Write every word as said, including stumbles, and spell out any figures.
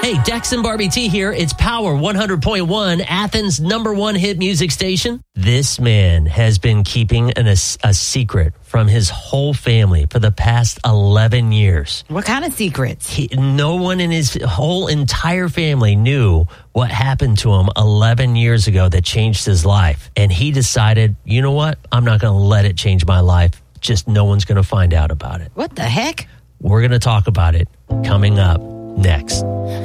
Hey, Dex and Barbie T here. It's Power one hundred point one, Athens' number one hit music station. This man has been keeping an, a, a secret from his whole family for the past eleven years. What kind of secrets? He, no one in his whole entire family knew what happened to him eleven years ago that changed his life. And he decided, you know what? I'm not going to let it change my life. Just no one's going to find out about it. What the heck? We're going to talk about it coming up next.